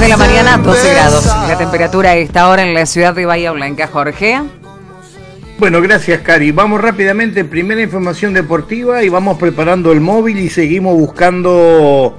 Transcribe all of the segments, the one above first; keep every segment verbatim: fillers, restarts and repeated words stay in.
de la mañana, doce grados. La temperatura a esta hora en la ciudad de Bahía Blanca, Jorge. Bueno, gracias, Cari. Vamos rápidamente, primera información deportiva y vamos preparando el móvil y seguimos buscando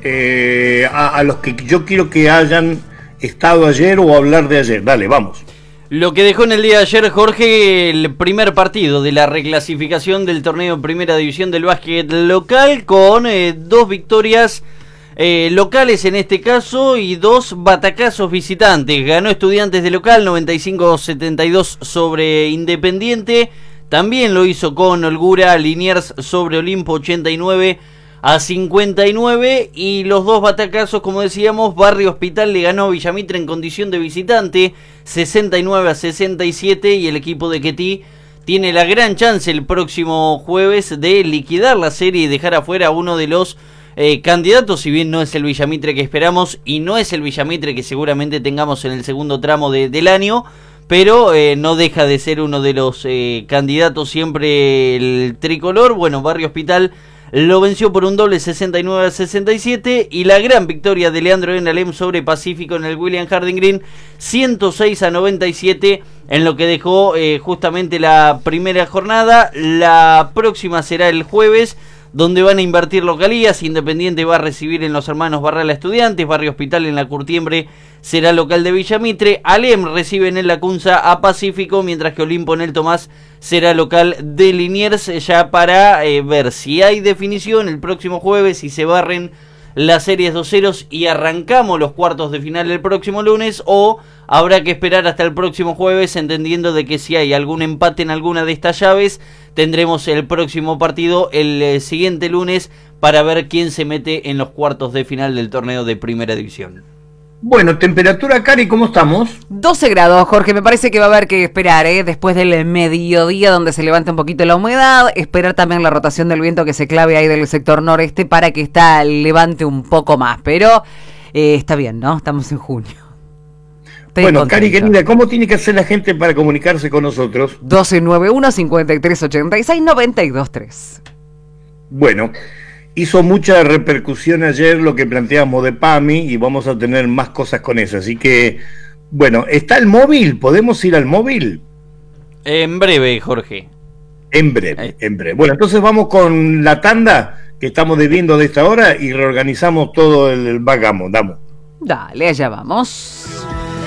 eh, a, a los que yo quiero que hayan estado ayer o hablar de ayer. Dale, vamos. Lo que dejó en el día de ayer, Jorge, el primer partido de la reclasificación del torneo Primera División del básquet local con eh, dos victorias eh, locales en este caso y dos batacazos visitantes. Ganó Estudiantes de local noventa y cinco a setenta y dos sobre Independiente. También lo hizo con holgura Liniers sobre Olimpo ochenta y nueve a cincuenta y nueve, y los dos batacazos, como decíamos, Barrio Hospital le ganó a Villamitre en condición de visitante sesenta y nueve a sesenta y siete, y el equipo de Quetí tiene la gran chance el próximo jueves de liquidar la serie y dejar afuera a uno de los eh, candidatos, si bien no es el Villamitre que esperamos y no es el Villamitre que seguramente tengamos en el segundo tramo de, del año, pero eh, no deja de ser uno de los eh, candidatos siempre el tricolor. Bueno, Barrio Hospital lo venció por un doble sesenta y nueve a sesenta y siete, y la gran victoria de Leandro Benalem sobre Pacífico en el William Harding Green ciento seis a noventa y siete, en lo que dejó eh, justamente la primera jornada. La próxima será el jueves, donde van a invertir localías. Independiente va a recibir en los hermanos Barral a Estudiantes, Barrio Hospital en la Curtiembre será local de Villamitre, Alem recibe en el Lacunza a Pacífico, mientras que Olimpo en el Tomás será local de Liniers, ya para eh, ver si hay definición el próximo jueves, si se barren las series dos ceros y arrancamos los cuartos de final el próximo lunes, o habrá que esperar hasta el próximo jueves, entendiendo de que si hay algún empate en alguna de estas llaves, tendremos el próximo partido el eh, siguiente lunes para ver quién se mete en los cuartos de final del torneo de Primera División. Bueno, temperatura, Cari, ¿cómo estamos? doce grados, Jorge, me parece que va a haber que esperar, ¿eh? Después del mediodía donde se levanta un poquito la humedad, esperar también la rotación del viento que se clave ahí del sector noreste para que esta levante un poco más, pero eh, está bien, ¿no? Estamos en junio. Estoy bueno, contenta. Cari, querida, ¿cómo tiene que hacer la gente para comunicarse con nosotros? doce noventa y uno, cincuenta y tres, ochenta y seis, noventa y dos, tres. Bueno, hizo mucha repercusión ayer lo que planteamos de PAMI y vamos a tener más cosas con eso. Así que, bueno, ¿está el móvil? ¿Podemos ir al móvil? En breve, Jorge. En breve, en breve. Bueno, entonces vamos con la tanda que estamos debiendo de esta hora y reorganizamos todo el vagamo. Damos. Dale, allá vamos.